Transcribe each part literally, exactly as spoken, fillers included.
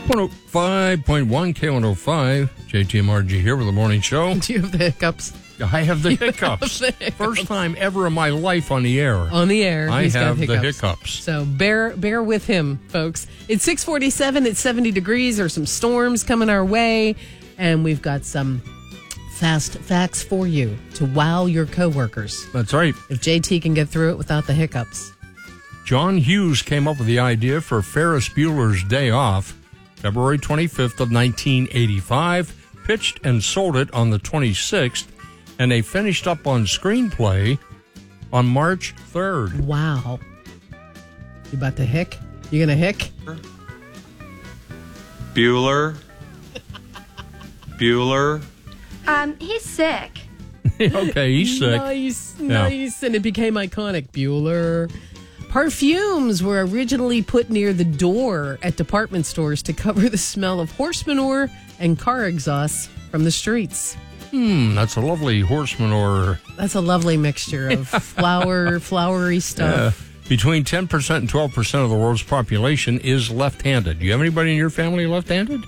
one oh five point one K one oh five. J T M R G here with the morning show. Do you have the hiccups? I have the hiccups. Have the hiccups. First time ever in my life on the air. On the air. I he's have got hiccups. the hiccups. So bear bear with him, folks. It's six forty-seven. It's seventy degrees. There's some storms coming our way. And we've got some fast facts for you to wow your coworkers. That's right. If J T can get through it without the hiccups. John Hughes came up with the idea for Ferris Bueller's Day Off, February twenty-fifth of nineteen eighty-five, pitched and sold it on the twenty-sixth, and they finished up on screenplay on March third. Wow. You about to hick? You gonna hick? Bueller. Bueller. Um, he's sick. Okay, he's sick. Nice, Yeah. nice. And it became iconic. Bueller. Perfumes were originally put near the door at department stores to cover the smell of horse manure and car exhausts from the streets. Hmm, that's a lovely horse manure. That's a lovely mixture of flower, flowery Uh, stuff. between ten percent and twelve percent of the world's population is left-handed. Do you have anybody in your family left-handed?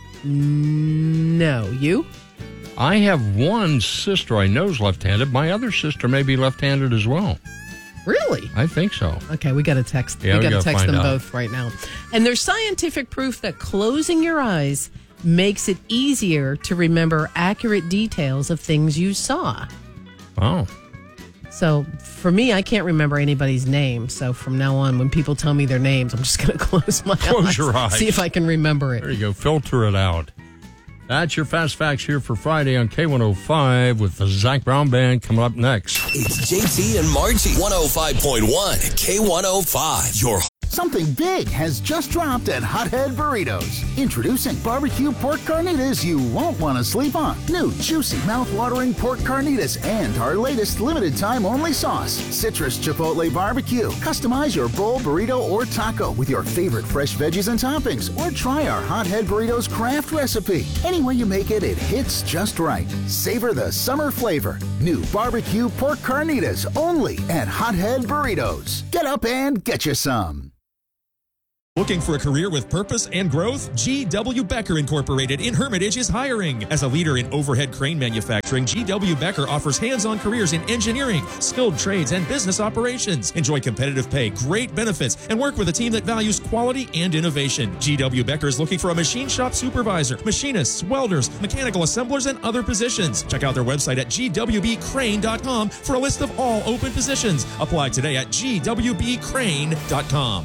No, you? I have one sister I know is left-handed. My other sister may be left-handed as well. Really? I think so. Okay, we got to text. Yeah, we we got to gotta text find them out. both right now. And there's scientific proof that closing your eyes makes it easier to remember accurate details of things you saw. Wow. So for me, I can't remember anybody's name. So from now on, when people tell me their names, I'm just going to close my Close eyes. your eyes. See if I can remember There it. you go. Filter it out. That's your Fast Facts here for Friday on K one oh five with the Zach Brown Band coming up next. It's J T and Margie. one oh five point one K one oh five. Your Something big has just dropped at Hothead Burritos. Introducing barbecue pork carnitas you won't want to sleep on. New juicy mouth-watering pork carnitas and our latest limited-time only sauce, Citrus Chipotle Barbecue. Customize your bowl, burrito, or taco with your favorite fresh veggies and toppings, or try our Hothead Burritos craft recipe. Any way you make it, it hits just right. Savor the summer flavor. New barbecue pork carnitas only at Hothead Burritos. Get up and get you some. Looking for a career with purpose and growth? G W. Becker Incorporated in Hermitage is hiring. As a leader in overhead crane manufacturing, G W. Becker offers hands-on careers in engineering, skilled trades, and business operations. Enjoy competitive pay, great benefits, and work with a team that values quality and innovation. G W. Becker is looking for a machine shop supervisor, machinists, welders, mechanical assemblers, and other positions. Check out their website at G W B crane dot com for a list of all open positions. Apply today at G W B crane dot com.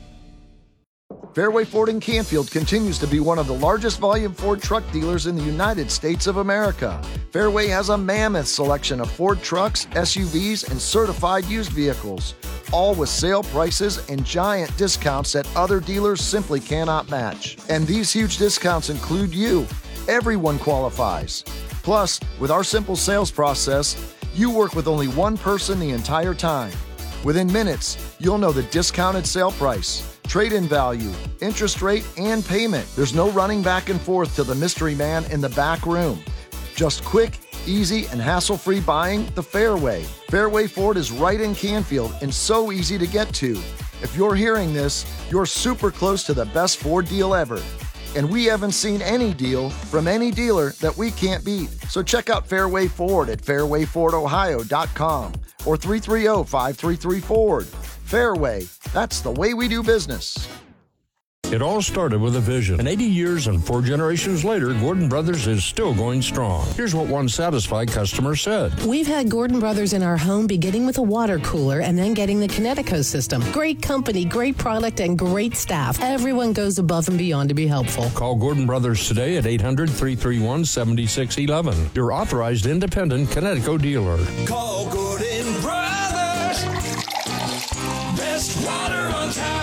Fairway Ford in Canfield continues to be one of the largest volume Ford truck dealers in the United States of America. Fairway has a mammoth selection of Ford trucks, S U Vs, and certified used vehicles, all with sale prices and giant discounts that other dealers simply cannot match. And these huge discounts include you. Everyone qualifies. Plus, with our simple sales process, you work with only one person the entire time. Within minutes, you'll know the discounted sale price, trade-in value, interest rate, and payment. There's no running back and forth to the mystery man in the back room. Just quick, easy, and hassle-free buying the Fairway. Fairway Ford is right in Canfield and so easy to get to. If you're hearing this, you're super close to the best Ford deal ever. And we haven't seen any deal from any dealer that we can't beat. So check out Fairway Ford at fairway ford ohio dot com or three three zero, five three three, Ford. Fairway, that's the way we do business. It all started with a vision. And eighty years and four generations later, Gordon Brothers is still going strong. Here's what one satisfied customer said. We've had Gordon Brothers in our home beginning with a water cooler and then getting the Kinetico system. Great company, great product, and great staff. Everyone goes above and beyond to be helpful. Call Gordon Brothers today at eight hundred, three three one, seven six one one. Your authorized independent Kinetico dealer. Call Gordon Brothers. Best water on tap.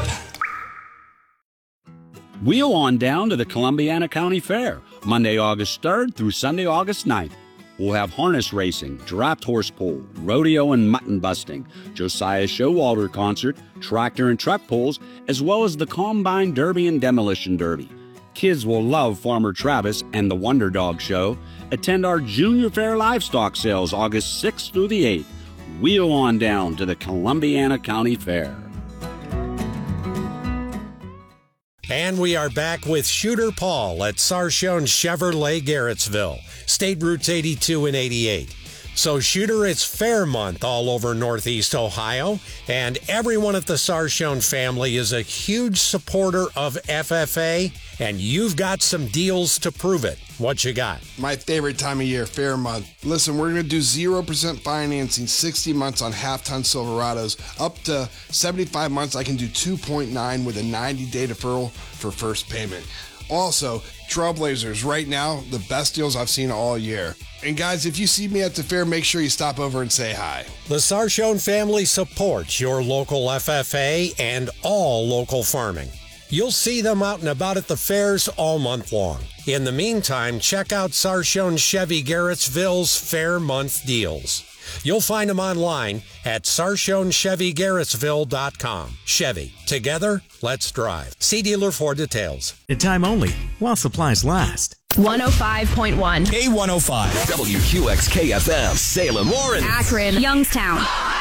Wheel on down to the Columbiana County Fair, Monday, August third through Sunday, August ninth. We'll have harness racing, draft horse pull, rodeo and mutton busting, Josiah Showalter concert, tractor and truck pulls, as well as the Combine Derby and Demolition Derby. Kids will love Farmer Travis and the Wonder Dog Show. Attend our Junior Fair livestock sales August sixth through the eighth. Wheel on down to the Columbiana County Fair. And we are back with Shooter Paul at Sarshone Chevrolet Garrettsville, State Routes eighty-two and eighty-eight. So, Shooter, it's Fair Month all over Northeast Ohio, and everyone at the Sarshone family is a huge supporter of F F A, and you've got some deals to prove it. What you got? My favorite time of year, Fair Month. Listen, we're going to do zero percent financing, sixty months on half-ton Silverados. Up to seventy-five months, I can do two point nine with a ninety-day deferral for first payment. Also, Trailblazers, right now, the best deals I've seen all year. And guys, if you see me at the fair, make sure you stop over and say hi. The Sarshone family supports your local F F A and all local farming. You'll see them out and about at the fairs all month long. In the meantime, check out Sarshone Chevy Garrettsville's Fair Month deals. You'll find them online at sarshone chevy garrettsville dot com. Chevy, together, let's drive. See dealer for details. At time only, while supplies last. one oh five point one. K one oh five. W Q X K F M. Salem, Warren. Akron. Youngstown.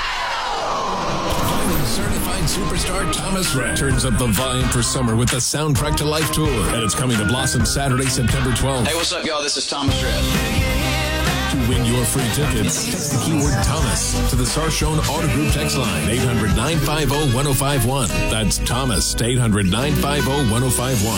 Certified superstar Thomas Rhett turns up the volume for summer with the Soundtrack to Life tour, and it's coming to Blossom Saturday, September twelfth. Hey, what's up, y'all? This is Thomas Rhett. To win your free tickets, text the keyword Thomas to the Sarshone Auto Group text line, eight hundred, nine five zero, one zero five one. That's Thomas, eight hundred, nine five zero, one zero five one.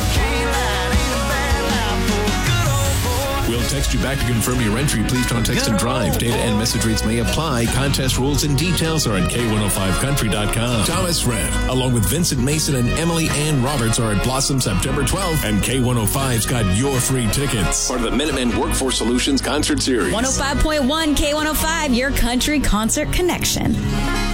We'll text you back to confirm your entry. Please don't text and drive. Data and message rates may apply. Contest rules and details are at K one oh five country dot com. Thomas Rhett, along with Vincent Mason and Emily Ann Roberts, are at Blossom September twelfth, and K one oh five's got your free tickets. Part of the Minutemen Workforce Solutions Concert Series. one oh five point one K one oh five, your country concert connection.